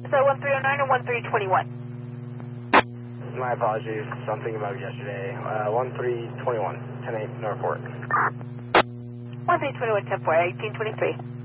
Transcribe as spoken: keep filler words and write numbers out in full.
So one three oh nine or one three twenty-one? My apologies. Something about yesterday. Uh, one three twenty-one, ten eight Norfolk. one three twenty-one, ten four, eighteen twenty-three.